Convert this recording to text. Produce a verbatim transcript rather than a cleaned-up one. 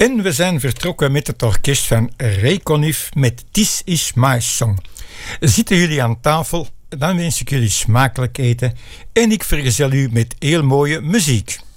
En we zijn vertrokken met het orkest van Ray Conniff met This Is My Song. Zitten jullie aan tafel, dan wens ik jullie smakelijk eten en ik vergezel u met heel mooie muziek.